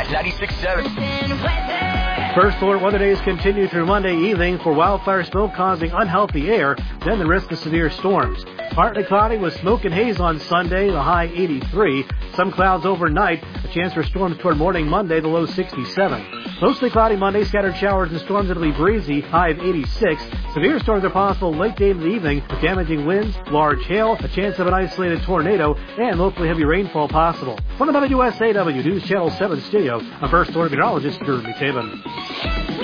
96.7. First alert weather days continue through Monday evening for wildfire smoke causing unhealthy air, then the risk of severe storms. Partly cloudy with smoke and haze on Sunday, the high 83. Some clouds overnight, a chance for storms toward morning Monday, the low 67. Mostly cloudy Monday, scattered showers and storms. It'll be breezy, high of 86. Severe storms are possible late day in the evening with damaging winds, large hail, a chance of an isolated tornado, and locally heavy rainfall possible. From the WSAW News Channel 7 studio, I'm First Alert Meteorologist Jeremy Taven.